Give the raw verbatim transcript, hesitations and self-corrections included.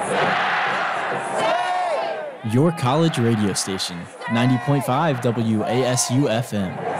Your college radio station, ninety point five W A S U F M.